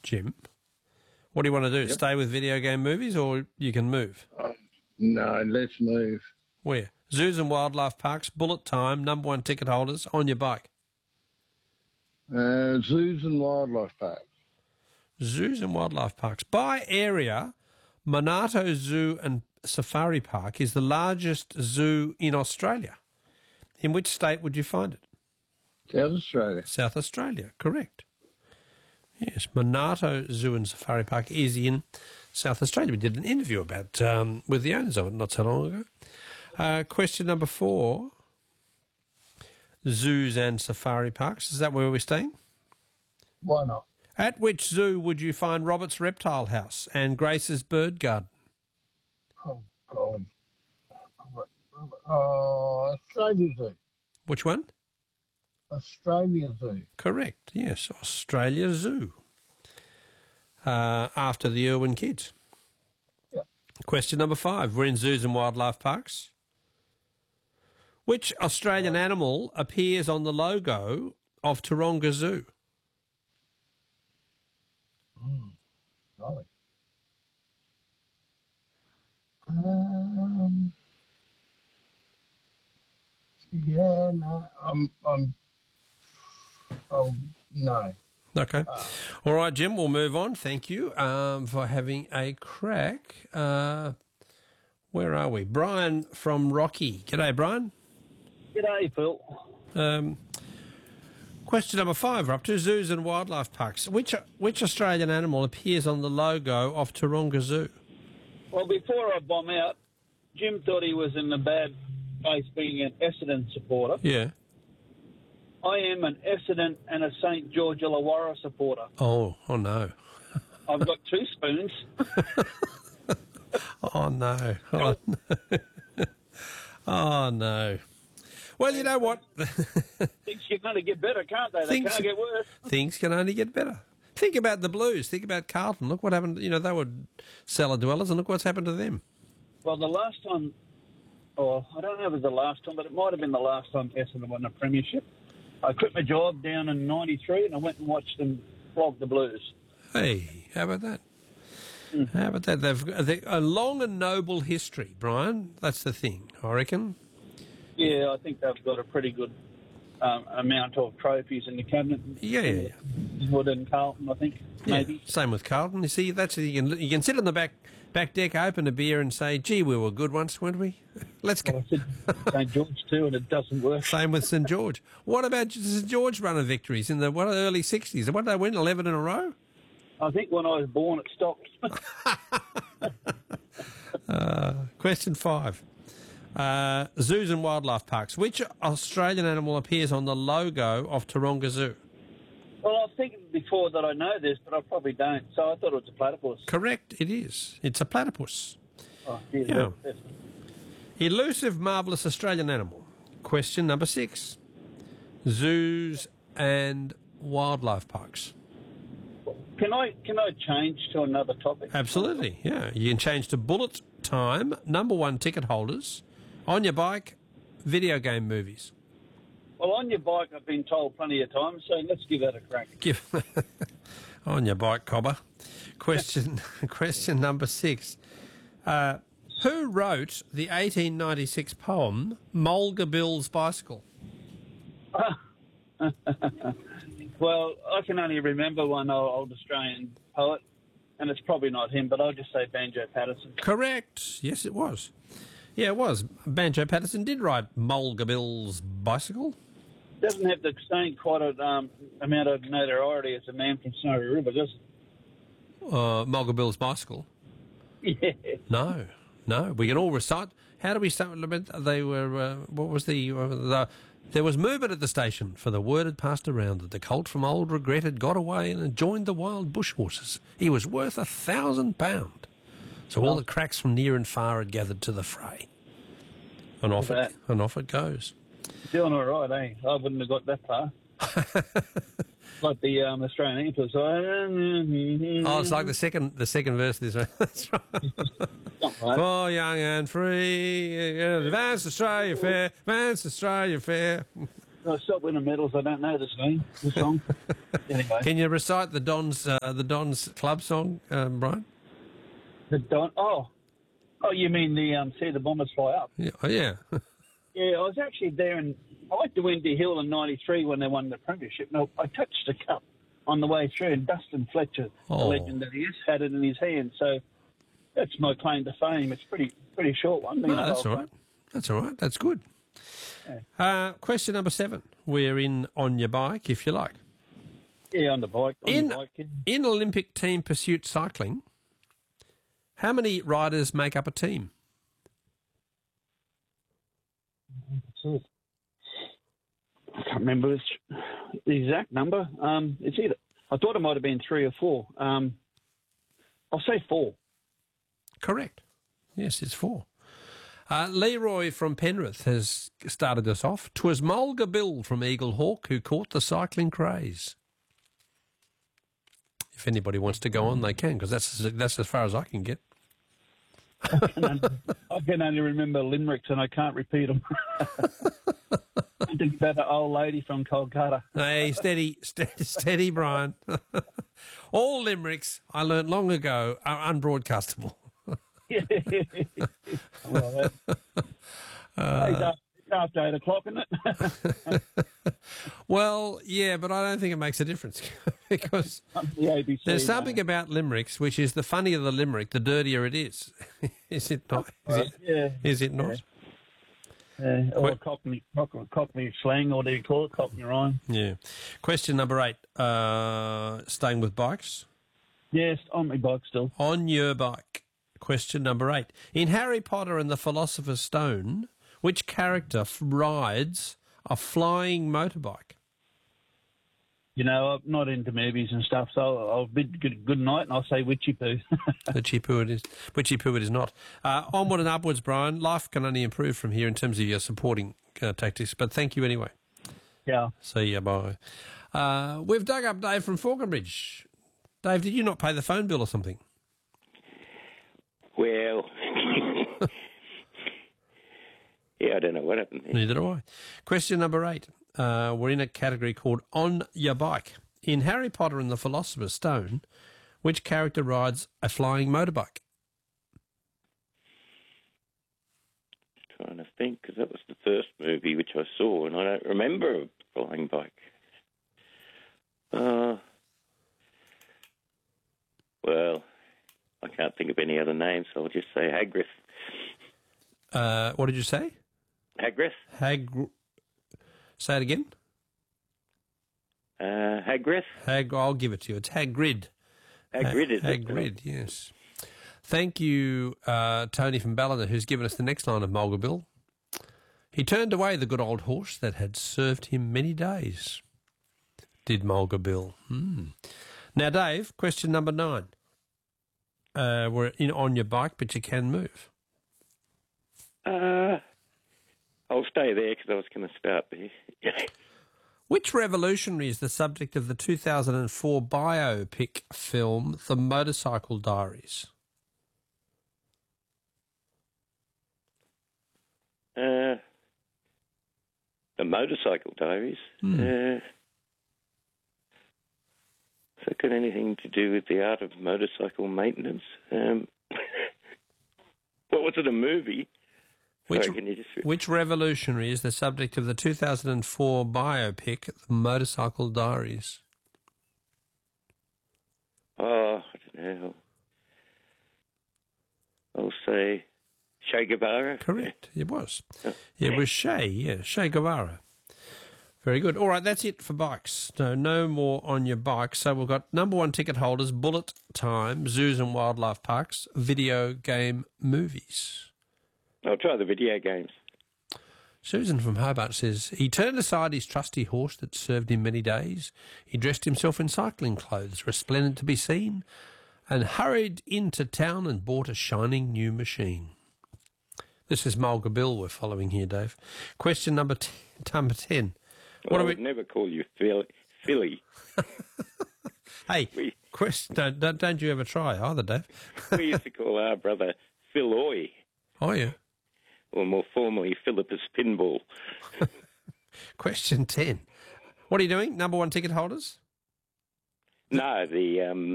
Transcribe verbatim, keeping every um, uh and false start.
Jim. What do you want to do? Yep. Stay with video game movies, or you can move? Uh, no, let's move. Where? Zoos and wildlife parks, bullet time, number one ticket holders, on your bike. Uh, zoos and wildlife parks. Zoos and wildlife parks. By area, Monarto Zoo and Safari Park is the largest zoo in Australia. In which state would you find it? South Australia. South Australia, correct. Yes, Monarto Zoo and Safari Park is in South Australia. We did an interview about um, with the owners of it not so long ago. Uh, question number four. Zoos and safari parks. Is that where we're staying? Why not? At which zoo would you find Robert's Reptile House and Grace's Bird Garden? Oh, God. Oh, Australia Zoo. Which one? Australia Zoo. Correct, yes, Australia Zoo. Uh, after the Irwin kids. Yeah. Question number five. We're in zoos and wildlife parks. Which Australian animal appears on the logo of Taronga Zoo? Mm, golly. Um, yeah, no, I'm, I'm, oh, no. Okay. All right, Jim, we'll move on. Thank you um, for having a crack. Uh, where are we? Brian from Rocky. G'day, Brian. G'day, Phil. Um, question number five. We're up to zoos and wildlife parks. Which which Australian animal appears on the logo of Taronga Zoo? Well, before I bomb out, Jim thought he was in the bad place being an Essendon supporter. Yeah. I am an Essendon and a Saint George Illawarra supporter. Oh, oh no. I've got two spoons. Oh no. Oh no. Oh no. Well, you know what? Things can only get better, can't they? They Things- can't get worse. Things can only get better. Think about the Blues. Think about Carlton. Look what happened. You know, they were cellar dwellers, and look what's happened to them. Well, the last time, or I don't know if it was the last time, but it might have been the last time Essendon won a premiership. I quit my job down in ninety-three and I went and watched them flog the Blues. Hey, how about that? Mm. How about that? They've, they a long and noble history, Brian. That's the thing, I reckon. Yeah, I think they've got a pretty good um, amount of trophies in the cabinet. Yeah, yeah, yeah. Wood and Carlton, I think, maybe. Yeah, same with Carlton. You see, that's you can you can sit on the back back deck, open a beer, and say, "Gee, we were good once, weren't we?" Let's go. Well, I said Saint George too, and it doesn't work. Same with St George. What about St George run of victories in the what early sixties? What did they win? Eleven in a row. I think when I was born, it stopped. uh, question five. Uh, zoos and wildlife parks. Which Australian animal appears on the logo of Taronga Zoo? Well, I was thinking before that I know this, but I probably don't. So I thought it was a platypus. Correct, it is. It's a platypus. Oh, geez, Yeah. that's- Elusive, marvellous Australian animal. Question number six. Zoos and wildlife parks. Can I can I change to another topic? Absolutely, yeah. You can change to bullet time, number one ticket holders, on your bike, video game movies. Well, on your bike, I've been told plenty of times, so let's give that a crack. Give on your bike, cobber. Question question number six. Uh, who wrote the eighteen ninety-six poem Mulga Bill's Bicycle? Well, I can only remember one old Australian poet, and it's probably not him, but I'll just say Banjo Patterson. Correct. Yes, it was. Yeah, it was. Banjo Patterson did write Mulga Bill's Bicycle. Doesn't have the same quite a, um, amount of notoriety as a man from Snowy River, does it? Uh, Mulga Bill's Bicycle. Yeah. No, no. We can all recite. How do we start? They were. Uh, what was the, uh, the? There was movement at the station, for the word had passed around that the colt from old Regret had got away and had joined the wild bush horses. He was worth a thousand pound. So all the cracks from near and far had gathered to the fray. And off Look at it, and off it goes. Doing all right, eh? I wouldn't have got that far. Like the um, Australian Eagles. Oh, it's like the second the second verse of this one. That's right. For young and free, advance Australia fair, advance Australia fair. I stopped winning medals. I don't know this name, this song. Anyway, Can you recite the Dons uh, the Dons club song, um, Brian? the Don. Oh, oh, you mean the um, See the Bombers Fly Up? Yeah. Oh, yeah. Yeah, I was actually there, and I went to Windy Hill in ninety-three when they won the premiership. No, I touched the cup on the way through, and Dustin Fletcher, Oh. the legend that he is, had it in his hand. So that's my claim to fame. It's pretty pretty short one. No, that's all right. That's all right. That's good. Uh, question number seven. We're in on your bike, if you like. Yeah, on the bike. On In the bike. Yeah. in Olympic team pursuit cycling, how many riders make up a team? That's it. I can't remember this, the exact number. Um, it's either. I thought it might have been three or four. Um, I'll say four. Correct. Yes, it's four. Uh, Leroy from Penrith has started us off. 'Twas Mulga Bill from Eagle Hawk who caught the cycling craze. If anybody wants to go on, they can, because that's that's as far as I can get. I can only, I can only remember limericks and I can't repeat them. I think about an old lady from Kolkata. Hey, steady, steady, steady, Brian. All limericks I learnt long ago are unbroadcastable. Well, that, Uh, it's after- it's after eight o'clock, isn't it? Well, yeah, but I don't think it makes a difference because The A B C. there's something about limericks, which is the funnier the limerick, the dirtier it is. Is it not? Is it, Yeah. is it not? Yeah, or Quick. Cockney, Cockney, Cockney slang, or do you call it Cockney rhyme? Yeah. Question number eight. Uh, staying with bikes. Yes, on my bike still. On your bike. Question number eight. In Harry Potter and the Philosopher's Stone, which character f- rides a flying motorbike? You know, I'm not into movies and stuff, so I'll bid good, good night and I'll say Witchy Poo. Witchy Poo it is. Witchy Poo it is not. Uh, onward and upwards, Brian. Life can only improve from here in terms of your supporting uh, tactics, but thank you anyway. Yeah. See you, bye. Uh, we've dug up Dave from Falconbridge. Dave, did you not pay the phone bill or something? Well, yeah, I don't know what happened there. Neither do I. Question number eight. Uh, we're in a category called On Your Bike. In Harry Potter and the Philosopher's Stone, which character rides a flying motorbike? Trying to think, because that was the first movie which I saw, and I don't remember a flying bike. Uh, well, I can't think of any other names, so I'll just say Hagrid. Uh, what did you say? Hagrid? Hag. Say it again. Uh, Hagrid? Hag. I'll give it to you. It's Hagrid. Hagrid, is it? Hagrid, yes. Thank you, uh, Tony from Ballina, who's given us the next line of Mulga Bill. He turned away the good old horse that had served him many days. Did Mulga Bill. Hmm. Now, Dave, question number nine. Uh, we're in on your bike, but you can move. Uh, I'll stay there because I was going to start there. Which revolutionary is the subject of the two thousand four biopic film The Motorcycle Diaries? Uh, the Motorcycle Diaries. Hmm. Uh, has that got anything to do with the art of motorcycle maintenance? Um, what was it, a movie? Which, Sorry, can you just... which revolutionary is the subject of the two thousand four biopic The Motorcycle Diaries? Oh, I don't know. I'll say Che Guevara. Correct, it was. It was Che, yeah, Che Guevara. Very good. All right, that's it for bikes. No, no more on your bike. So we've got number one ticket holders, Bullet Time, Zoos and Wildlife Parks, video game movies. I'll try the video games. Susan from Hobart says, he turned aside his trusty horse that served him many days. He dressed himself in cycling clothes, resplendent to be seen, and hurried into town and bought a shining new machine. This is Mulga Bill we're following here, Dave. Question number, t- number ten. Well, What I are would we... never call you Phil- Philly. Hey, We- question, don't, don't, don't you ever try either, Dave. We used to call our brother Philoy, Oh, yeah. or more formally Philippus Pinball. Question ten. What are you doing? Number one ticket holders? No, the um,